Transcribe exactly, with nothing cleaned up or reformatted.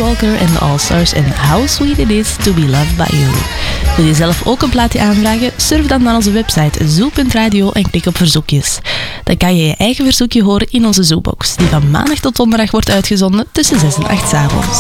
Walker en de All-Stars en How Sweet It Is To Be Loved By You. Wil je zelf ook een plaatje aanvragen? Surf dan naar onze website zoo punt radio en klik op verzoekjes. Dan kan je je eigen verzoekje horen in onze Zoobox, die van maandag tot donderdag wordt uitgezonden tussen zes en acht 's avonds.